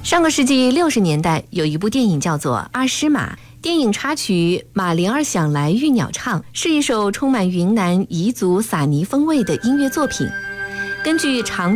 上个世纪60年代，有一部电影叫做《阿诗玛》。电影插曲《马铃儿响来玉鸟唱》是一首充满云南彝族撒尼风味的音乐作品。根据长